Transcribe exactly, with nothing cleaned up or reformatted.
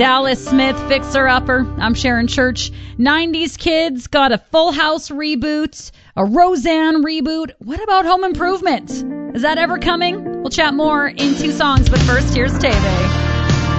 Dallas Smith, Fixer Upper. I'm Sharon Church. nineties kids got a Full House reboot, a Roseanne reboot. What about Home Improvement? Is that ever coming? We'll chat more in two songs, but first, here's Teve.